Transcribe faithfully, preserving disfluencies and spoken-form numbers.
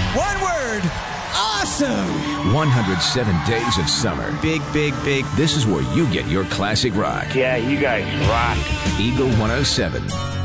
One word. Awesome. one hundred seven days of summer. Big, big, big. This is where you get your classic rock. Yeah, you guys rock. Eagle one oh seven.